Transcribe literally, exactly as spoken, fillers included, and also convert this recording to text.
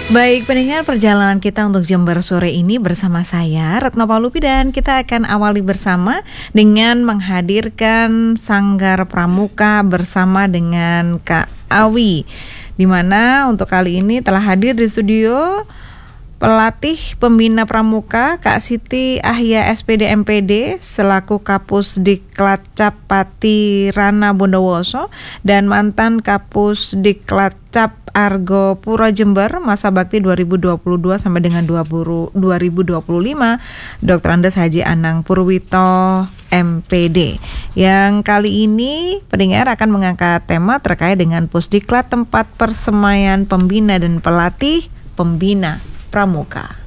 Baik pendengar, perjalanan kita untuk Jember sore ini bersama saya Retno Paulupi, dan kita akan awali bersama dengan menghadirkan Sanggar Pramuka bersama dengan Kak Awi, di mana untuk kali ini telah hadir di studio pelatih pembina pramuka Kak Siti Ahya S P D M P D selaku Kapus Diklat Cap Pati Rana Bondowoso dan mantan Kapus Diklat Cap Argo Pura Jember masa bakti dua ribu dua puluh dua sampai dengan dua ribu dua puluh lima, Doktor Andes Haji Anang Purwito M P D. Yang kali ini pendengar akan mengangkat tema terkait dengan Pusdiklat, tempat persemaian pembina dan pelatih pembina pramuka.